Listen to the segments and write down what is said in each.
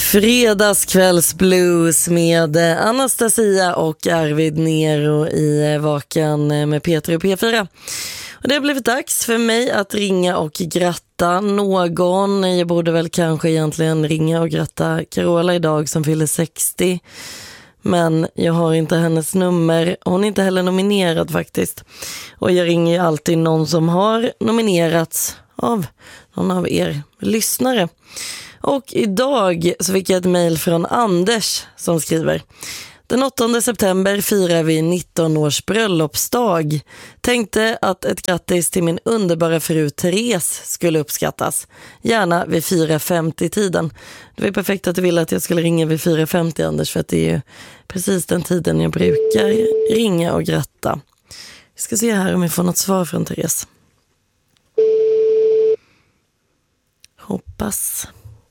Fredagskvällsblues med Anastasia och Arvid Nero i Vakan med Peter och P4. Och det har blivit dags för mig att ringa och gratta någon. Jag borde väl kanske egentligen ringa och gratta Carola idag som fyller 60. Men jag har inte hennes nummer. Hon är inte heller nominerad faktiskt. Och jag ringer ju alltid någon som har nominerats av någon av er lyssnare. Och idag så fick jag ett mejl från Anders som skriver: Den 8 september firar vi 19 års bröllopsdag. Tänkte att ett grattis till min underbara fru Therese skulle uppskattas. Gärna vid 4:50-tiden. Det var perfekt att du ville att jag skulle ringa vid 4:50, Anders, för att det är ju precis den tiden jag brukar ringa och gratta. Vi ska se här om vi får något svar från Therese. Hoppas.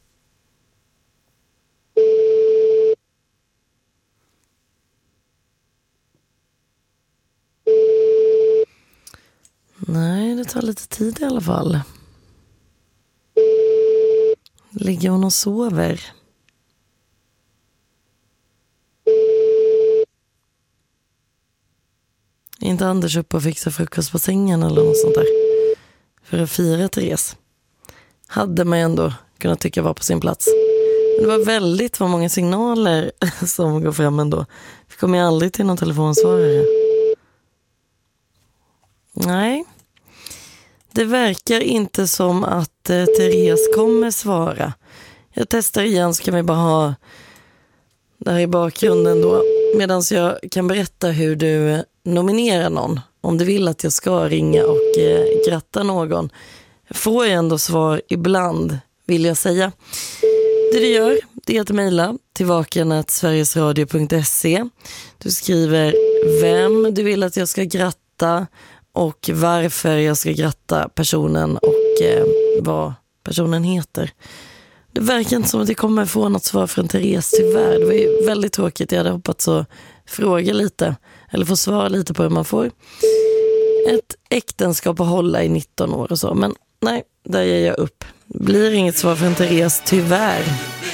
Nej, det tar lite tid i alla fall. Ligger hon och sover? Är inte Anders uppe och fixar frukost på sängen eller något sånt där? För att fira Therese. Hade man ändå kunnat tycka var på sin plats. Men det var väldigt många signaler som går fram ändå. Vi kommer ju aldrig till någon telefonsvarare. Nej. Det verkar inte som att Therese kommer svara. Jag testar igen, så kan vi bara ha det här i bakgrunden då. Medan jag kan berätta hur du nominerar någon. Om du vill att jag ska ringa och gratta någon. Får jag ändå svar ibland, vill jag säga. Det du gör, det är att mejla till vakan@sverigesradio.se. Du skriver vem du vill att jag ska gratta och varför jag ska gratta personen och vad personen heter. Det verkar inte som att jag kommer få något svar från Therese, tyvärr. Det var ju väldigt tråkigt. Jag hade hoppats att fråga lite eller få svara lite på hur man får ett äktenskap att hålla i 19 år och så. Men nej, där ger jag upp. Blir inget svar från Therese, tyvärr.